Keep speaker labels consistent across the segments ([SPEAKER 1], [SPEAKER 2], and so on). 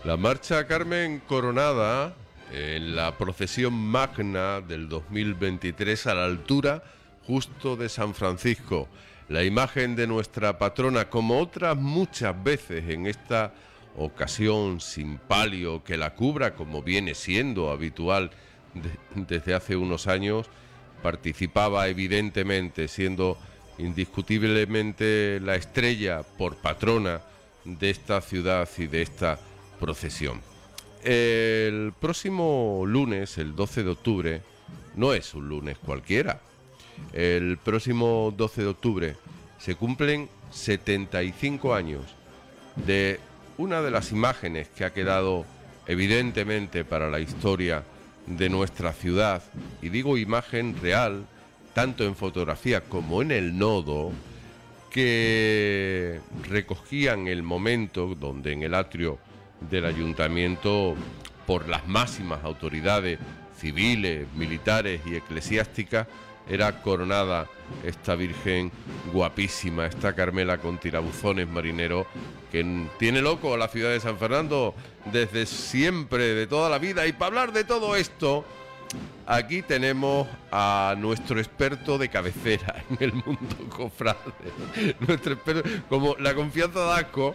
[SPEAKER 1] La marcha Carmen Coronada en la procesión magna del 2023 a la altura justo de San Francisco. La imagen de nuestra patrona, como otras muchas veces en esta ocasión sin palio que la cubra, como viene siendo habitual desde hace unos años, participaba evidentemente, siendo indiscutiblemente la estrella por patrona de esta ciudad y de esta procesión. El próximo lunes, el 12 de octubre, no es un lunes cualquiera. El próximo 12 de octubre se cumplen 75 años de una de las imágenes que ha quedado evidentemente para la historia de nuestra ciudad, y digo imagen real, tanto en fotografía como en el nodo, que recogían el momento donde en el atrio del ayuntamiento, por las máximas autoridades civiles, militares y eclesiásticas, era coronada esta Virgen guapísima, esta Carmela con tirabuzones marineros, que tiene loco a la ciudad de San Fernando desde siempre, de toda la vida. Y para hablar de todo esto, aquí tenemos a nuestro experto de cabecera en el mundo cofrade, nuestro experto, como la confianza da asco.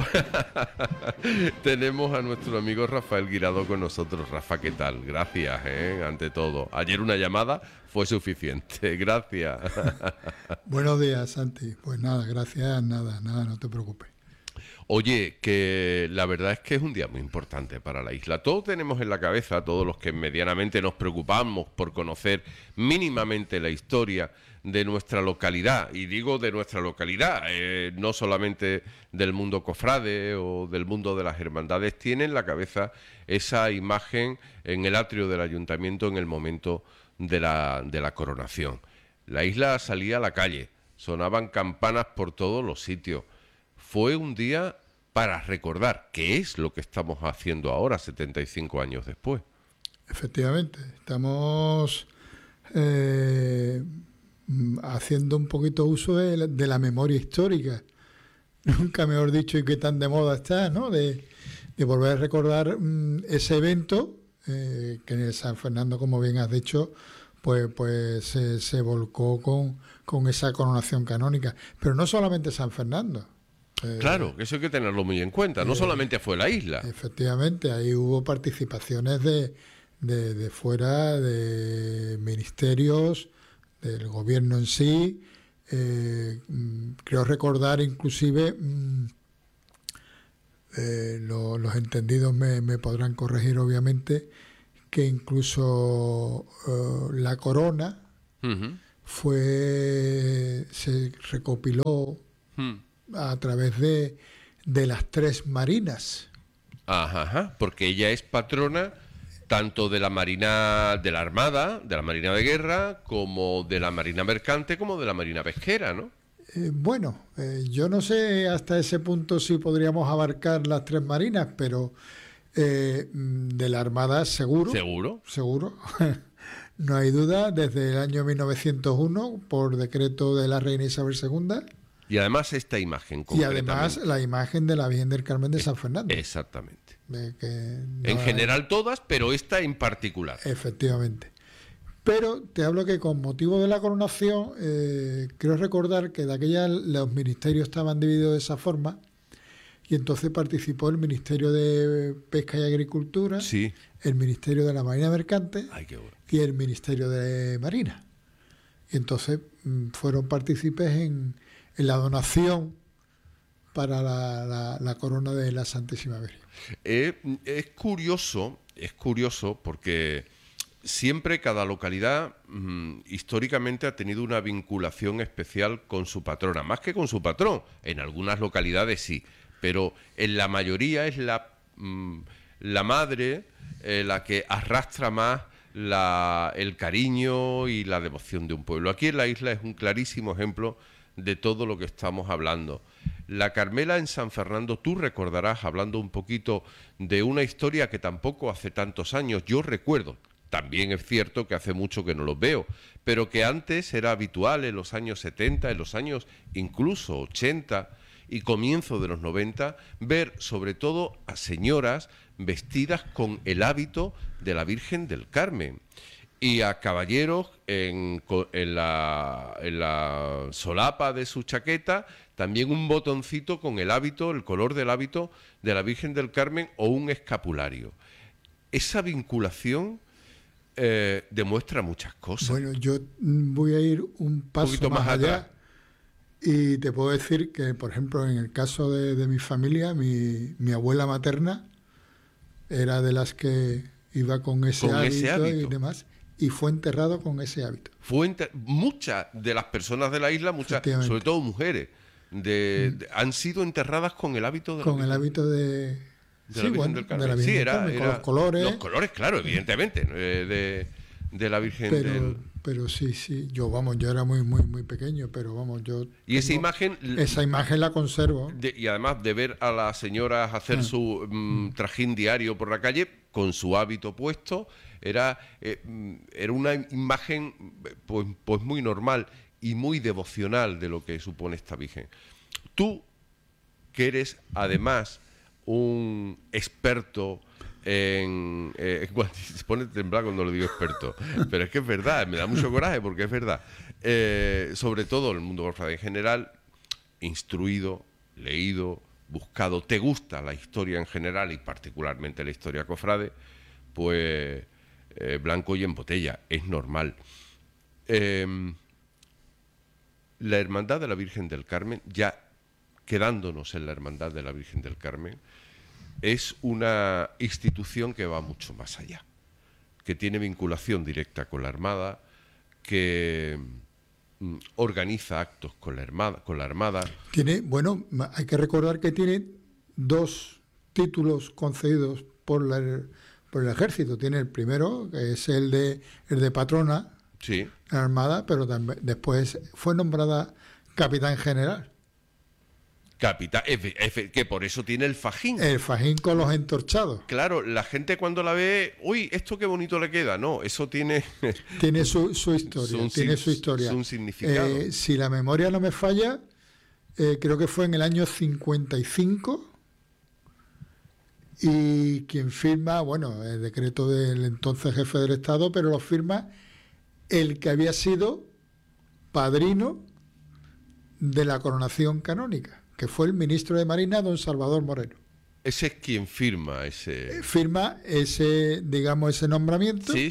[SPEAKER 1] Tenemos a nuestro amigo Rafael Guirado con nosotros. Rafa, ¿qué tal? Gracias, ante todo. Ayer una llamada fue suficiente, gracias.
[SPEAKER 2] Buenos días, Santi. Pues nada, gracias, nada, no te preocupes.
[SPEAKER 1] Oye, que la verdad es que es un día muy importante para la isla. Todos tenemos en la cabeza, todos los que medianamente nos preocupamos por conocer mínimamente la historia de nuestra localidad, y digo de nuestra localidad, no solamente del mundo cofrade o del mundo de las hermandades, tiene en la cabeza esa imagen en el atrio del ayuntamiento en el momento de la coronación. La isla salía a la calle, sonaban campanas por todos los sitios. Fue un día para recordar, que es lo que estamos haciendo ahora, 75 años después.
[SPEAKER 2] Efectivamente, estamos haciendo un poquito uso de la memoria histórica. Nunca mejor dicho, y qué tan de moda está, ¿no? De volver a recordar ese evento que en el San Fernando, como bien has dicho, pues se volcó con esa coronación canónica. Pero no solamente San Fernando.
[SPEAKER 1] Claro, eso hay que tenerlo muy en cuenta. No solamente fue la isla.
[SPEAKER 2] Efectivamente, ahí hubo participaciones de fuera, de ministerios, del gobierno en sí. Creo recordar inclusive, los entendidos me podrán corregir obviamente, que incluso la corona se recopiló a través de las tres marinas.
[SPEAKER 1] Ajá, porque ella es patrona tanto de la Marina, de la Armada, de la Marina de Guerra, como de la Marina Mercante, como de la Marina Pesquera, ¿no?
[SPEAKER 2] Yo no sé hasta ese punto si podríamos abarcar las tres marinas, pero de la Armada seguro. Seguro. No hay duda, desde el año 1901, por decreto de la reina Isabel II.
[SPEAKER 1] Y además esta imagen
[SPEAKER 2] y además la imagen de la Virgen del Carmen de San Fernando.
[SPEAKER 1] Exactamente. En general todas, pero esta en particular.
[SPEAKER 2] Efectivamente. Pero te hablo que con motivo de la coronación, creo recordar que de aquella los ministerios estaban divididos de esa forma, y entonces participó el Ministerio de Pesca y Agricultura,
[SPEAKER 1] sí,
[SPEAKER 2] el Ministerio de la Marina Mercante y el Ministerio de Marina. Y entonces fueron partícipes en la donación para la corona de la Santísima Virgen.
[SPEAKER 1] Es curioso porque siempre cada localidad históricamente ha tenido una vinculación especial con su patrona, más que con su patrón. En algunas localidades sí, pero en la mayoría es la madre la que arrastra más el cariño y la devoción de un pueblo. Aquí en la isla es un clarísimo ejemplo de todo lo que estamos hablando. La Carmela en San Fernando, tú recordarás, hablando un poquito de una historia que tampoco hace tantos años, yo recuerdo, también es cierto que hace mucho que no los veo, pero que antes era habitual en los años 70, en los años incluso 80, y comienzo de los 90, ver sobre todo a señoras vestidas con el hábito de la Virgen del Carmen y a caballeros en la solapa de su chaqueta también un botoncito con el hábito, el color del hábito de la Virgen del Carmen o un escapulario. Esa vinculación demuestra muchas cosas.
[SPEAKER 2] Bueno, yo voy a ir un paso más allá y te puedo decir que, por ejemplo, en el caso de mi familia, mi abuela materna era de las que iba con ese hábito y demás, y fue enterrado con ese hábito.
[SPEAKER 1] Muchas de las personas de la isla, sobre todo mujeres, han sido enterradas con el hábito
[SPEAKER 2] de la Virgen del Carmen. Sí,
[SPEAKER 1] era
[SPEAKER 2] con los colores.
[SPEAKER 1] Los colores, claro, evidentemente, de la Virgen
[SPEAKER 2] Pero sí, yo era muy pequeño, pero yo...
[SPEAKER 1] Y esa imagen
[SPEAKER 2] la conservo.
[SPEAKER 1] Y además de ver a las señoras hacer su trajín diario por la calle, con su hábito puesto, era una imagen pues muy normal y muy devocional de lo que supone esta Virgen. Tú, que eres además un experto se pone temblar cuando lo digo experto, pero es que es verdad, me da mucho coraje porque es verdad. Sobre todo el mundo cofrade en general, instruido, leído, buscado, te gusta la historia en general y particularmente la historia cofrade, pues blanco y en botella, es normal. La Hermandad de la Virgen del Carmen, ya quedándonos en la Hermandad de la Virgen del Carmen, es una institución que va mucho más allá, que tiene vinculación directa con la Armada, que organiza actos con la Armada.
[SPEAKER 2] Hay que recordar que tiene 2 títulos concedidos por el Ejército. Tiene el primero, que es el de patrona,
[SPEAKER 1] sí,
[SPEAKER 2] de la Armada, pero también después fue nombrada capitán general.
[SPEAKER 1] Capitán, que por eso tiene el fajín.
[SPEAKER 2] El fajín con los entorchados.
[SPEAKER 1] Claro, la gente cuando la ve, uy, esto qué bonito le queda. No, eso tiene...
[SPEAKER 2] tiene su historia, tiene su historia.
[SPEAKER 1] Un significado.
[SPEAKER 2] Si la memoria no me falla, creo que fue en el año 55, y quien firma, el decreto del entonces jefe del Estado, pero lo firma el que había sido padrino de la coronación canónica, que fue el ministro de Marina, don Salvador Moreno.
[SPEAKER 1] Ese es quien firma ese...
[SPEAKER 2] Firma ese nombramiento.
[SPEAKER 1] Sí.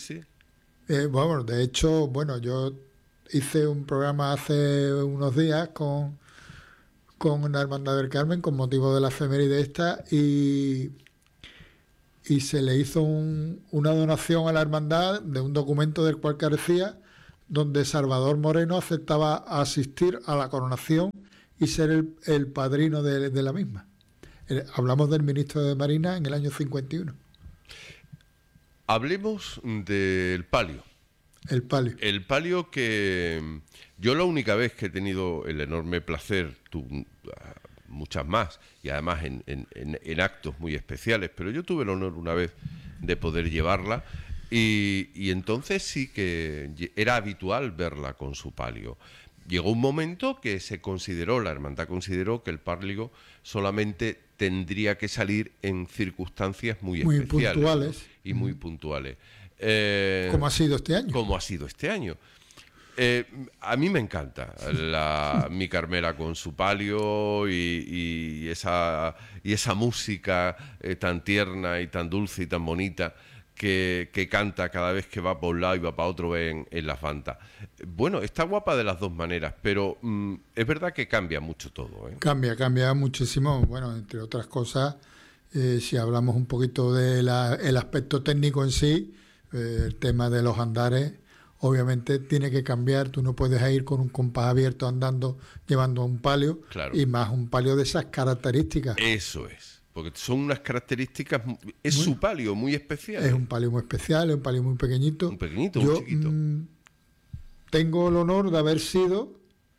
[SPEAKER 2] De hecho, yo hice un programa hace unos días con la Hermandad del Carmen con motivo de la efeméride esta y se le hizo una donación a la Hermandad de un documento del cual carecía, donde Salvador Moreno aceptaba asistir a la coronación y ser el padrino de la misma. Hablamos del ministro de Marina en el año 51.
[SPEAKER 1] Hablemos del palio.
[SPEAKER 2] El palio.
[SPEAKER 1] El palio que yo la única vez que he tenido el enorme placer, muchas más, y además en actos muy especiales, pero yo tuve el honor una vez de poder llevarla y entonces sí que era habitual verla con su palio. Llegó un momento que la hermandad consideró que el palio solamente tendría que salir en circunstancias muy especiales,
[SPEAKER 2] puntuales,
[SPEAKER 1] ¿no? Y muy puntuales.
[SPEAKER 2] ¿Cómo ha sido este año?
[SPEAKER 1] Como ha sido este año. A mí me encanta mi Carmela con su palio y esa música tan tierna y tan dulce y tan bonita que canta cada vez que va por un lado y va para otro en la Fanta. Bueno, está guapa de las dos maneras, pero es verdad que cambia mucho todo, ¿eh?
[SPEAKER 2] Cambia muchísimo. Entre otras cosas, si hablamos un poquito del aspecto técnico en sí, el tema de los andares, obviamente tiene que cambiar. Tú no puedes ir con un compás abierto andando llevando un palio, claro, y más un palio de esas características.
[SPEAKER 1] Eso es, porque son unas características, su palio muy especial.
[SPEAKER 2] Es un palio muy especial, es un palio muy pequeñito.
[SPEAKER 1] Un pequeñito, muy chiquito.
[SPEAKER 2] Tengo el honor de haber sido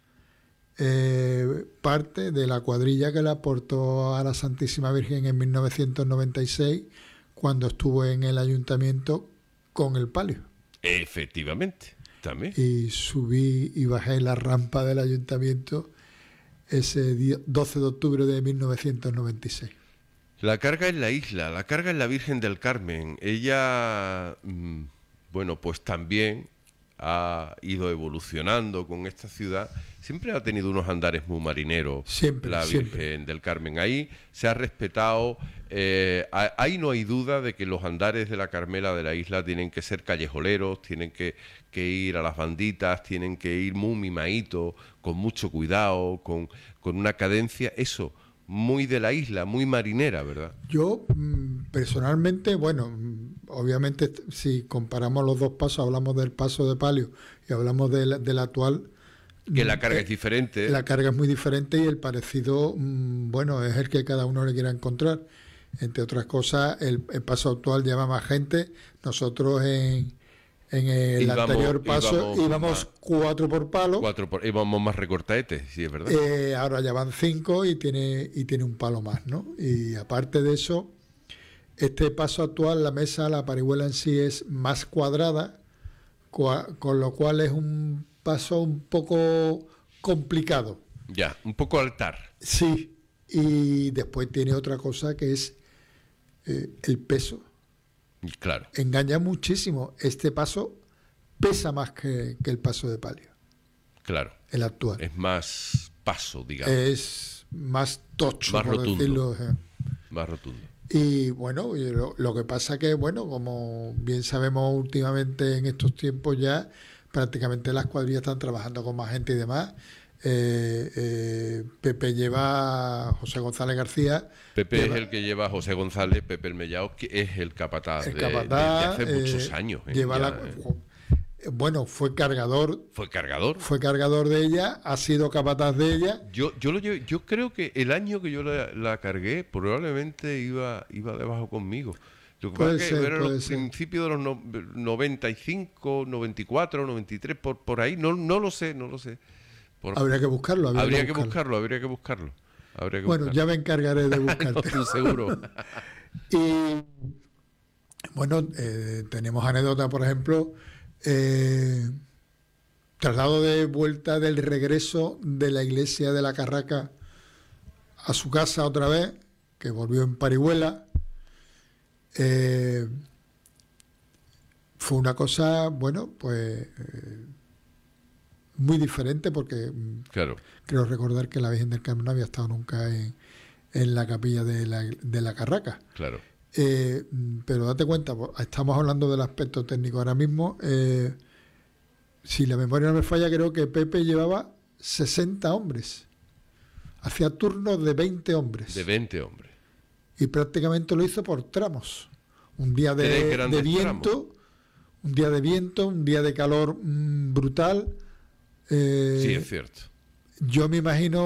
[SPEAKER 2] parte de la cuadrilla que le aportó a la Santísima Virgen en 1996, cuando estuvo en el ayuntamiento con el palio.
[SPEAKER 1] Efectivamente, también.
[SPEAKER 2] Y subí y bajé la rampa del ayuntamiento ese 12 de octubre de 1996.
[SPEAKER 1] La carga en la isla, la carga en la Virgen del Carmen. Ella, bueno, pues también ha ido evolucionando con esta ciudad. Siempre ha tenido unos andares muy marineros,
[SPEAKER 2] Siempre,
[SPEAKER 1] la
[SPEAKER 2] siempre.
[SPEAKER 1] Virgen del Carmen. Ahí se ha respetado, ahí no hay duda de que los andares de la Carmela de la isla tienen que ser callejoleros, tienen que ir a las banditas, tienen que ir muy mimaditos, con mucho cuidado, con una cadencia, eso, muy de la isla, muy marinera, ¿verdad?
[SPEAKER 2] Yo, personalmente, bueno, obviamente si comparamos los dos pasos, hablamos del paso de palio y hablamos del actual.
[SPEAKER 1] Que la carga es diferente.
[SPEAKER 2] La carga es muy diferente y el parecido, bueno, es el que cada uno le quiera encontrar. Entre otras cosas, el paso actual lleva más gente. Nosotros en el anterior paso íbamos 4 por palo.
[SPEAKER 1] Íbamos más recortaetes, sí, es verdad.
[SPEAKER 2] Ahora ya van 5 y tiene un palo más, ¿no? Y aparte de eso, este paso actual, la mesa, la parihuela en sí es más cuadrada, con lo cual es un paso un poco complicado.
[SPEAKER 1] Ya, un poco altar.
[SPEAKER 2] Sí, y después tiene otra cosa que es el peso.
[SPEAKER 1] Claro.
[SPEAKER 2] Engaña muchísimo. Este paso pesa más que el paso de palio.
[SPEAKER 1] Claro.
[SPEAKER 2] El actual.
[SPEAKER 1] Es más paso, digamos.
[SPEAKER 2] Es más tocho,
[SPEAKER 1] más
[SPEAKER 2] por
[SPEAKER 1] rotundo.
[SPEAKER 2] decirlo.
[SPEAKER 1] Más rotundo.
[SPEAKER 2] Y bueno, lo que pasa que, bueno, como bien sabemos últimamente en estos tiempos ya, prácticamente las cuadrillas están trabajando con más gente y demás. Pepe lleva a José González García.
[SPEAKER 1] Pepe es el que lleva a José González, Pepe el Mellao, que es el capataz, de hace muchos años.
[SPEAKER 2] Bueno, fue cargador.
[SPEAKER 1] ¿Fue cargador?
[SPEAKER 2] Fue cargador de ella, ha sido capataz de ella.
[SPEAKER 1] Yo creo que el año que yo la cargué, probablemente iba debajo conmigo. Lo que pasa es que era los principios de los 95, 94, 93, por ahí, no lo sé.
[SPEAKER 2] Habría que buscarlo.
[SPEAKER 1] Habría que buscarlo.
[SPEAKER 2] Bueno, ya me encargaré de buscarte.
[SPEAKER 1] No, seguro.
[SPEAKER 2] Y bueno, tenemos anécdota, por ejemplo, traslado de vuelta del regreso de la iglesia de la Carraca a su casa otra vez, que volvió en Parihuela. Fue una cosa, bueno, pues muy diferente porque
[SPEAKER 1] claro.
[SPEAKER 2] Creo recordar que la Virgen del Carmen no había estado nunca en la capilla de la Carraca.
[SPEAKER 1] Claro.
[SPEAKER 2] Pero date cuenta, estamos hablando del aspecto técnico ahora mismo. Si la memoria no me falla, creo que Pepe llevaba 60 hombres. Hacía turnos de 20 hombres.
[SPEAKER 1] De 20 hombres.
[SPEAKER 2] Y prácticamente lo hizo por tramos. Un día de viento, un día de calor brutal.
[SPEAKER 1] Sí, es cierto.
[SPEAKER 2] Yo me imagino